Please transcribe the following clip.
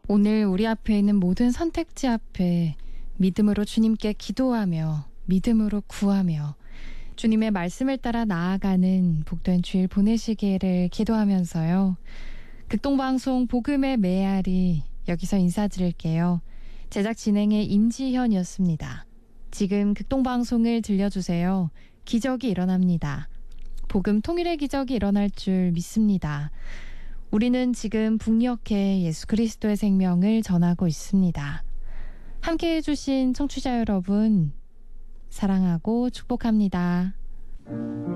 오늘 우리 앞에 있는 모든 선택지 앞에 믿음으로 주님께 기도하며 믿음으로 구하며 주님의 말씀을 따라 나아가는 복된 주일 보내시기를 기도하면서요. 극동방송 복음의 메아리 여기서 인사드릴게요. 제작 진행의 임지현이었습니다. 지금 극동방송을 들려주세요. 기적이 일어납니다. 복음 통일의 기적이 일어날 줄 믿습니다. 우리는 지금 북녘에 예수 그리스도의 생명을 전하고 있습니다. 함께해 주신 청취자 여러분 사랑하고 축복합니다.